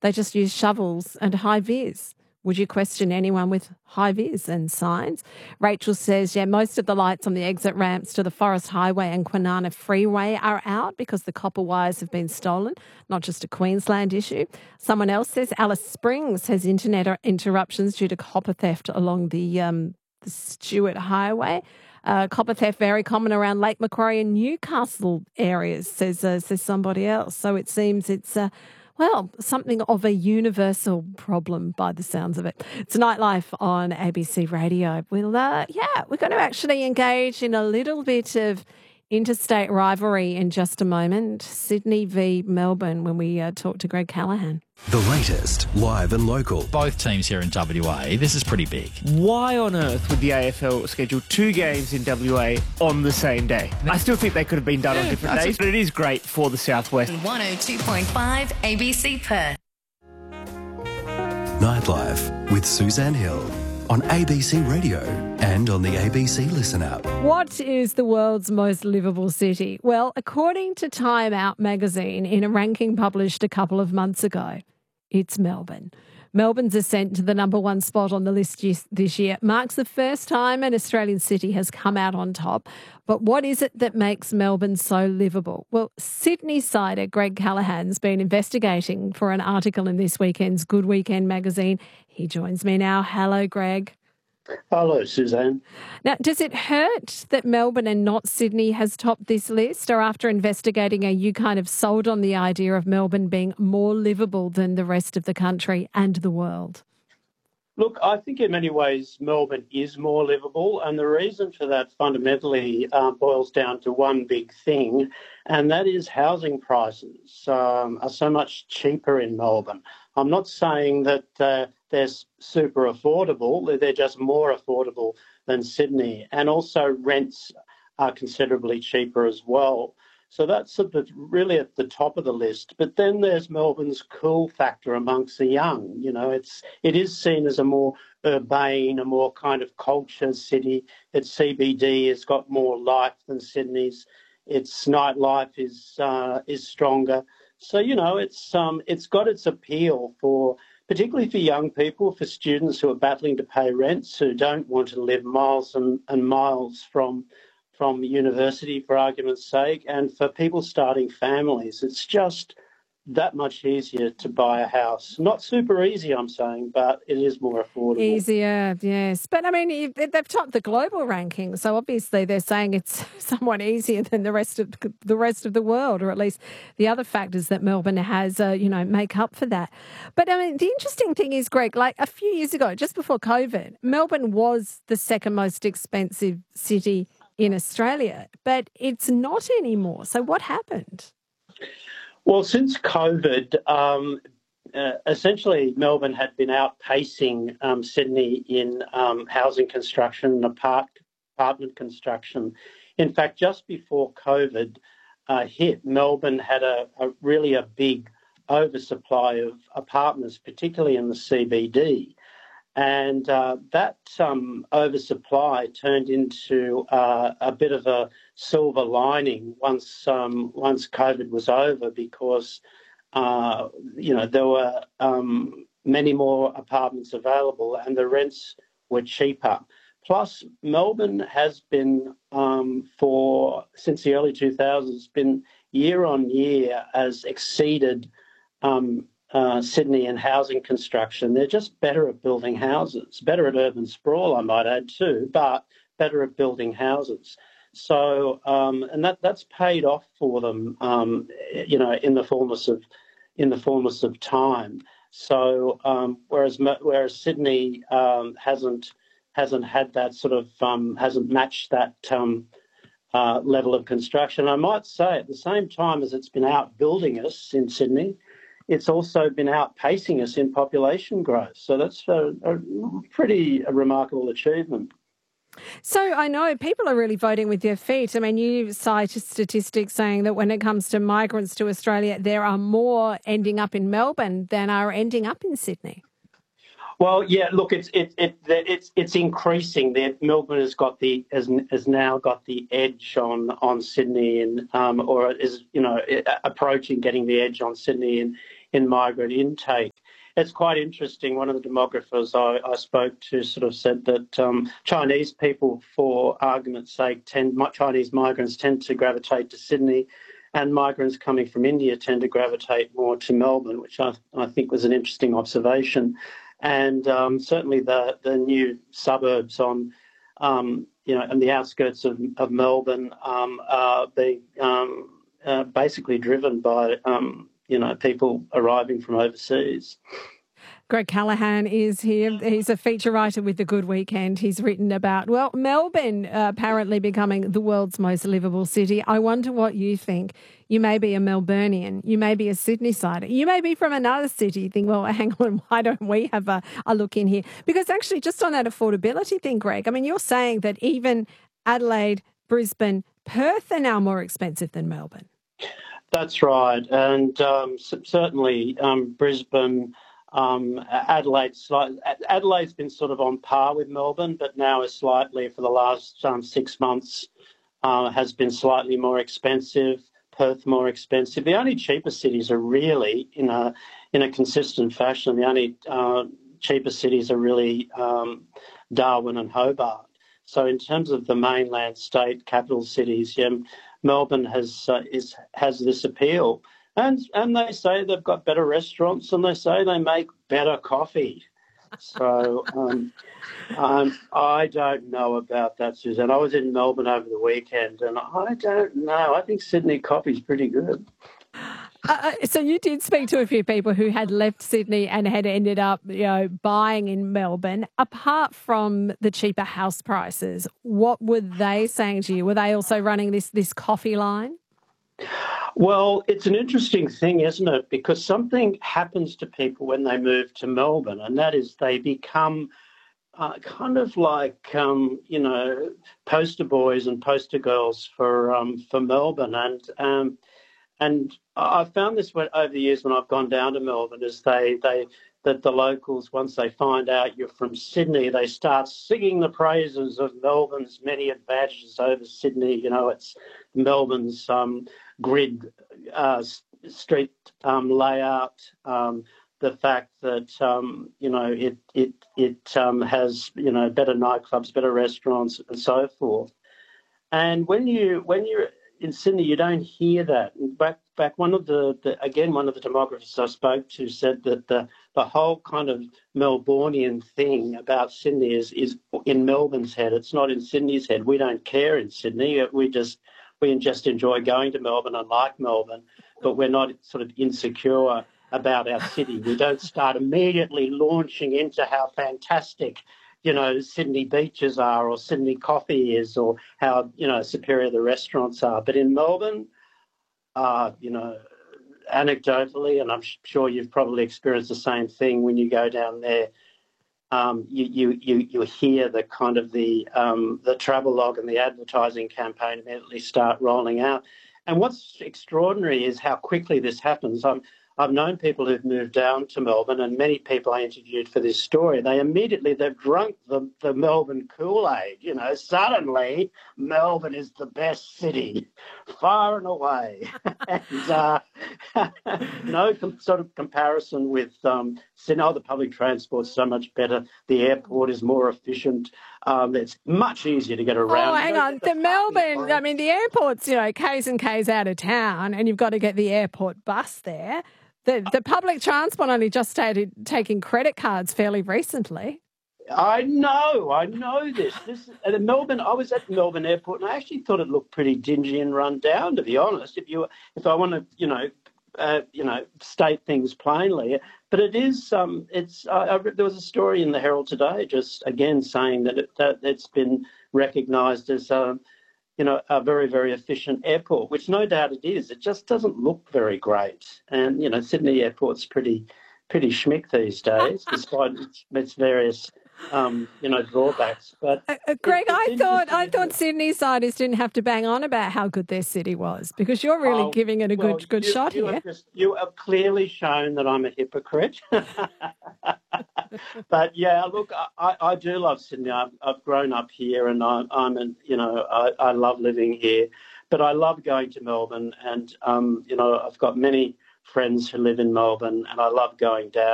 They just use shovels and high vis. Would you question anyone with high vis and signs? Rachel says, yeah, most of the lights on the exit ramps to the Forest Highway and Kwinana Freeway are out because the copper wires have been stolen, not just a Queensland issue. Someone else says Alice Springs has internet interruptions due to copper theft along the Stewart Highway. Copper theft very common around Lake Macquarie and Newcastle areas, says somebody else. So it seems it's something of a universal problem by the sounds of it. It's Nightlife on ABC Radio. We're going to actually engage in a little bit of interstate rivalry in just a moment. Sydney v Melbourne when we talk to Greg Callaghan. The latest, live and local. Both teams here in WA, this is pretty big. Why on earth would the AFL schedule 2 games in WA on the same day? I still think they could have been done on different days, but it is great for the Southwest. 102.5 ABC Perth. Nightlife with Suzanne Hill on ABC Radio and on the ABC Listen app. What is the world's most livable city? Well, according to Time Out magazine, in a ranking published a couple of months ago, it's Melbourne. Melbourne's ascent to the number 1 spot on the list this year marks the first time an Australian city has come out on top. But what is it that makes Melbourne so livable? Well, Sydney-sider Greg Callaghan's been investigating for an article in this weekend's Good Weekend magazine. He joins me now. Hello, Greg. Hello, Suzanne. Now, does it hurt that Melbourne and not Sydney has topped this list? Or after investigating, are you kind of sold on the idea of Melbourne being more livable than the rest of the country and the world? Look, I think in many ways Melbourne is more livable, and the reason for that fundamentally boils down to one big thing, and that is housing prices are so much cheaper in Melbourne. I'm not saying that they're super affordable, they're just more affordable than Sydney, and also rents are considerably cheaper as well. So that's really at the top of the list. But then there's Melbourne's cool factor amongst the young. You know, it is seen as a more urbane, a more kind of culture city. Its CBD has got more life than Sydney's. Its nightlife is stronger. So, you know, it's got its appeal for, particularly for young people, for students who are battling to pay rents, who don't want to live miles and miles from university, for argument's sake, and for people starting families. It's just that much easier to buy a house. Not super easy, I'm saying, but it is more affordable. Easier, yes. But, I mean, they've topped the global ranking, so obviously they're saying it's somewhat easier than the rest of the world, or at least the other factors that Melbourne has, make up for that. But, I mean, the interesting thing is, Greg, like a few years ago, just before COVID, Melbourne was the second most expensive city in Australia, but it's not anymore. So what happened? Well, since COVID, essentially Melbourne had been outpacing Sydney in housing construction and apartment construction. In fact, just before COVID hit, Melbourne had a really big oversupply of apartments, particularly in the CBD. And that oversupply turned into a bit of a silver lining once COVID was over, because there were many more apartments available and the rents were cheaper. Plus, Melbourne has been since the early 2000s, been year on year has exceeded Sydney in housing construction. They're just better at building houses, better at urban sprawl, I might add too, but better at building houses. So, and that's paid off for them, in the fullness of time. So, whereas Sydney hasn't had that sort of hasn't matched that level of construction. I might say at the same time as it's been outbuilding us in Sydney, it's also been outpacing us in population growth. So that's a pretty remarkable achievement. So I know people are really voting with their feet. I mean, you cite statistics saying that when it comes to migrants to Australia, there are more ending up in Melbourne than are ending up in Sydney. Well, yeah. Look, it's increasing. Melbourne has now got the edge on Sydney, and or is approaching getting the edge on Sydney in migrant intake. It's quite interesting. One of the demographers I spoke to sort of said that Chinese people, for argument's sake, Chinese migrants tend to gravitate to Sydney, and migrants coming from India tend to gravitate more to Melbourne, which I think was an interesting observation. And certainly the new suburbs on, on the outskirts of Melbourne are being basically driven by people arriving from overseas. Greg Callaghan is here. He's a feature writer with The Good Weekend. He's written about, Melbourne apparently becoming the world's most livable city. I wonder what you think. You may be a Melburnian. You may be a Sydney-sider. You may be from another city. You think, well, hang on, why don't we have a look in here? Because actually, just on that affordability thing, Greg, I mean, you're saying that even Adelaide, Brisbane, Perth are now more expensive than Melbourne. That's right. And certainly Brisbane, Adelaide's been sort of on par with Melbourne, but now is slightly, for the last 6 months, has been slightly more expensive. Perth more expensive. The only cheaper cities are really in a consistent fashion. The only cheaper cities are really Darwin and Hobart. So in terms of the mainland state capital cities, Melbourne has this appeal. And they say they've got better restaurants, and they say they make better coffee. So I don't know about that, Suzanne. I was in Melbourne over the weekend, and I don't know. I think Sydney coffee's pretty good. So you did speak to a few people who had left Sydney and had ended up, buying in Melbourne. Apart from the cheaper house prices, what were they saying to you? Were they also running this coffee line? Well, it's an interesting thing, isn't it? Because something happens to people when they move to Melbourne, and that is they become kind of like, poster boys and poster girls for Melbourne. And I've found this over the years when I've gone down to Melbourne, is that the locals, once they find out you're from Sydney, they start singing the praises of Melbourne's many advantages over Sydney. It's Melbourne's grid street layout, the fact that it has better nightclubs, better restaurants, and so forth. And when you're in Sydney, you don't hear that. Back one of the demographers I spoke to said that the whole kind of Melbourneian thing about Sydney is in Melbourne's head. It's not in Sydney's head. We don't care in Sydney. We just enjoy going to Melbourne and like Melbourne, but we're not sort of insecure about our city. We don't start immediately launching into how fantastic Sydney beaches are, or Sydney coffee is, or how, superior the restaurants are. But in Melbourne, anecdotally, and I'm sure you've probably experienced the same thing when you go down there, you hear the kind of the travelogue and the advertising campaign immediately start rolling out. And what's extraordinary is how quickly this happens. I've known people who've moved down to Melbourne, and many people I interviewed for this story, they've drunk the Melbourne Kool-Aid. Suddenly Melbourne is the best city, far and away. And no sort of comparison with Sydney. The public transport's so much better. The airport is more efficient. It's much easier to get around. Oh, hang on. The Melbourne, I mean, the airport's, K's and K's out of town, and you've got to get the airport bus there. The public transport only just started taking credit cards fairly recently. I know this. At Melbourne, I was at Melbourne Airport, and I actually thought it looked pretty dingy and run down, to be honest. If I want to, state things plainly, but it is. There was a story in the Herald today, just again saying that it's been recognised as a very, very efficient airport, which no doubt it is. It just doesn't look very great. And, Sydney Airport's pretty schmick these days, despite its various, drawbacks. But Greg, I thought Sydney-siders didn't have to bang on about how good their city was, because you're really giving it a good shot here. You have clearly shown that I'm a hypocrite. But yeah, look, I do love Sydney. I've grown up here, and I love living here. But I love going to Melbourne, and I've got many friends who live in Melbourne, and I love going down.